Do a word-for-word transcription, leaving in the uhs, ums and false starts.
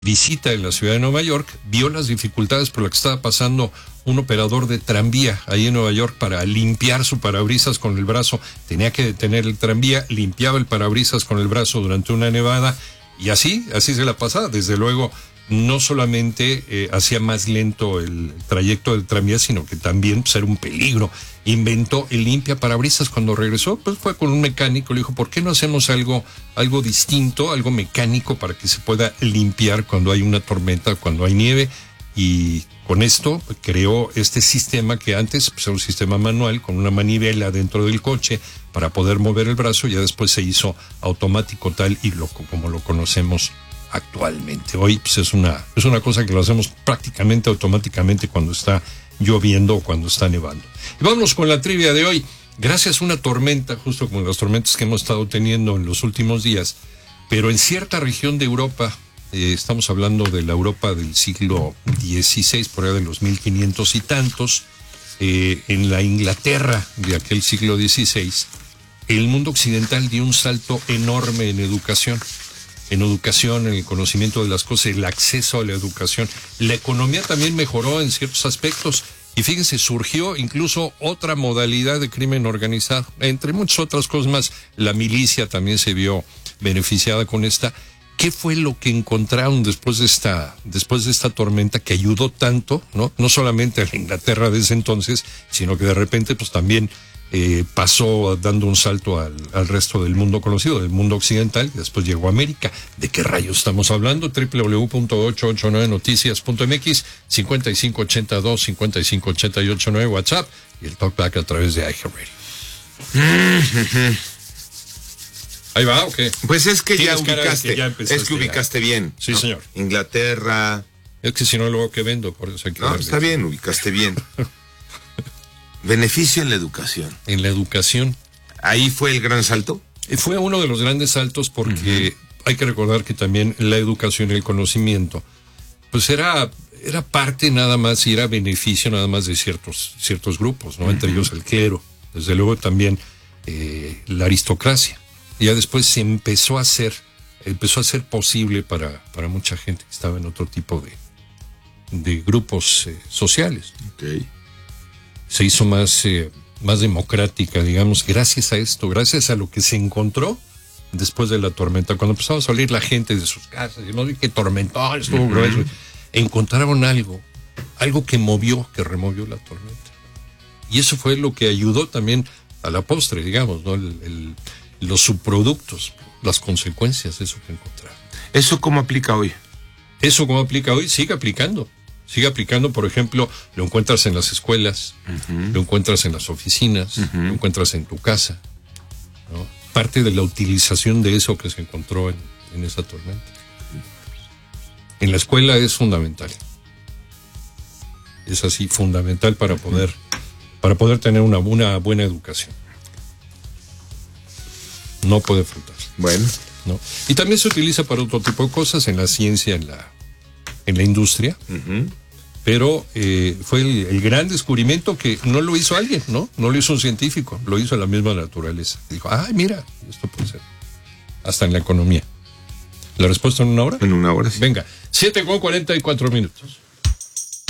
visita en la ciudad de Nueva York, vio las dificultades por las que estaba pasando un operador de tranvía ahí en Nueva York para limpiar su parabrisas con el brazo. Tenía que detener el tranvía, limpiaba el parabrisas con el brazo durante una nevada y así, así se la pasaba. Desde luego, no solamente eh, hacía más lento el trayecto del tranvía, sino que también pues, era un peligro. Inventó el limpia parabrisas. Cuando regresó, pues fue con un mecánico, le dijo, ¿por qué no hacemos algo, algo distinto, algo mecánico para que se pueda limpiar cuando hay una tormenta, cuando hay nieve? Y con esto creó este sistema que antes pues, era un sistema manual con una manivela dentro del coche para poder mover el brazo, ya después se hizo automático tal y lo, como lo conocemos actualmente. Hoy pues, es una es una cosa que lo hacemos prácticamente automáticamente cuando está lloviendo o cuando está nevando. Y vámonos con la trivia de hoy. Gracias a una tormenta, justo como las tormentas que hemos estado teniendo en los últimos días, pero en cierta región de Europa, eh, estamos hablando de la Europa del siglo dieciséis, por allá de los mil quinientos y tantos, eh, en la Inglaterra de aquel siglo dieciséis, el mundo occidental dio un salto enorme en educación. En educación, en el conocimiento de las cosas, el acceso a la educación. La economía también mejoró en ciertos aspectos. Y fíjense, surgió incluso otra modalidad de crimen organizado. Entre muchas otras cosas más, la milicia también se vio beneficiada con esta. ¿Qué fue lo que encontraron después de esta, después de esta tormenta que ayudó tanto, ¿no? No solamente a la Inglaterra de ese entonces, sino que de repente pues también Eh, pasó dando un salto al, al resto del mundo conocido, del mundo occidental, y después llegó a América. ¿De qué rayos estamos hablando? doble u doble u doble u punto ocho ocho nueve noticias punto m x, cincuenta y cinco ochenta y dos, cincuenta y cinco ochenta y ocho nueve WhatsApp y el talkback a través de iHeartRadio. ¿Ahí va o qué? Pues es que ya ubicaste, que ya es que ubicaste ya. bien. Sí, ¿no? Señor. Inglaterra. Es que si no, luego que vendo, por eso hay que No, está bien, ubicaste bien. Beneficio en la educación. En la educación. ¿Ahí fue el gran salto? Fue uno de los grandes saltos porque uh-huh. hay que recordar que también la educación y el conocimiento, pues era, era parte nada más y era beneficio nada más de ciertos, ciertos grupos, ¿no? Uh-huh. Entre ellos el clero, desde luego también eh, la aristocracia. Y ya después se empezó a hacer, empezó a ser posible para, para mucha gente que estaba en otro tipo de, de grupos eh, sociales. Okay. Se hizo más, eh, más democrática, digamos, gracias a esto, gracias a lo que se encontró después de la tormenta. Cuando empezaba a salir la gente de sus casas, y no vi que tormentón, estuvo uh-huh. grueso, encontraron algo, algo que movió, que removió la tormenta. Y eso fue lo que ayudó también a la postre, digamos, ¿no? El, el, los subproductos, las consecuencias de eso que encontraron. ¿Eso cómo aplica hoy? Eso cómo aplica hoy, sigue aplicando. Sigue aplicando, por ejemplo, lo encuentras en las escuelas, uh-huh. lo encuentras en las oficinas, uh-huh. lo encuentras en tu casa, ¿no? Parte de la utilización de eso que se encontró en, en esa tormenta. En la escuela es fundamental. Es así, fundamental para poder, uh-huh. para poder tener una, una buena educación. No puede faltar. Bueno. ¿No? Y también se utiliza para otro tipo de cosas, en la ciencia, en la, en la industria. Uh-huh. Pero eh, fue el, el gran descubrimiento que no lo hizo alguien, ¿no? No lo hizo un científico, lo hizo la misma naturaleza. Dijo, ay, mira, esto puede ser. Hasta en la economía. ¿La respuesta en una hora? En una hora, sí. Venga, siete con cuarenta y cuatro minutos.